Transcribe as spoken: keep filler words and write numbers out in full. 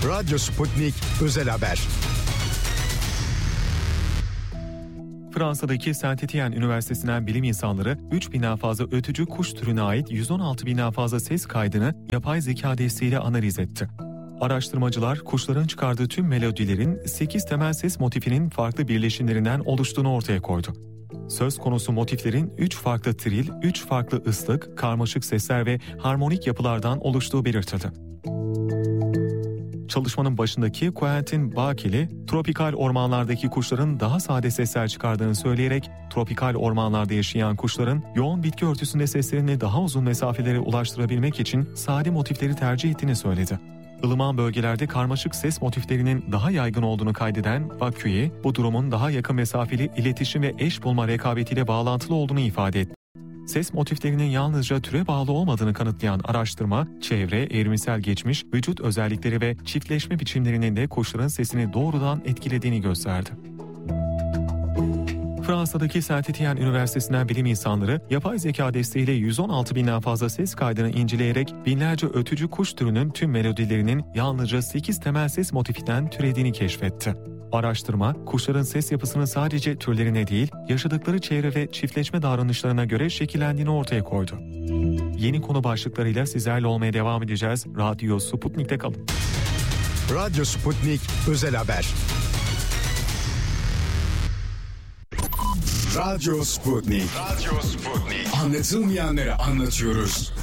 Radyo Sputnik Özel Haber. Fransa'daki Saint-Étienne Üniversitesi'nden bilim insanları üç binden fazla ötücü kuş türüne ait yüz on altı binden fazla ses kaydını yapay zeka desteğiyle analiz etti. Araştırmacılar kuşların çıkardığı tüm melodilerin sekiz temel ses motifinin farklı birleşimlerinden oluştuğunu ortaya koydu. Söz konusu motiflerin üç farklı tril, üç farklı ıslık, karmaşık sesler ve harmonik yapılardan oluştuğu belirtildi. Çalışmanın başındaki Quentin Bakili, tropikal ormanlardaki kuşların daha sade sesler çıkardığını söyleyerek, tropikal ormanlarda yaşayan kuşların yoğun bitki örtüsünde seslerini daha uzun mesafelere ulaştırabilmek için sade motifleri tercih ettiğini söyledi. Ilıman bölgelerde karmaşık ses motiflerinin daha yaygın olduğunu kaydeden Bakü'ye, bu durumun daha yakın mesafeli iletişim ve eş bulma rekabetiyle bağlantılı olduğunu ifade etti. Ses motiflerinin yalnızca türe bağlı olmadığını kanıtlayan araştırma, çevre, evrimsel geçmiş, vücut özellikleri ve çiftleşme biçimlerinin de kuşların sesini doğrudan etkilediğini gösterdi. Fransa'daki Saint-Étienne Üniversitesi'nden bilim insanları, yapay zeka desteğiyle yüz on altı binden fazla ses kaydını inceleyerek binlerce ötücü kuş türünün tüm melodilerinin yalnızca sekiz temel ses motifinden türediğini keşfetti. Araştırma, kuşların ses yapısının sadece türlerine değil, yaşadıkları çevre ve çiftleşme davranışlarına göre şekillendiğini ortaya koydu. Yeni konu başlıklarıyla sizlerle olmaya devam edeceğiz. Radyo Sputnik'te kalın. Radyo Sputnik Özel Haber. Radyo Sputnik. Radyo Sputnik. Anlatılmayanları anlatıyoruz.